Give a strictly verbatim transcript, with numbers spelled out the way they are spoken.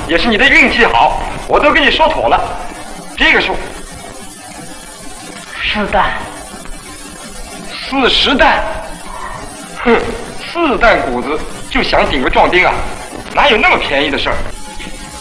也是你的运气好，我都跟你说妥了。这个数， 四担， 四十担。哼，四担谷子就想顶个壮丁啊？哪有那么便宜的事儿？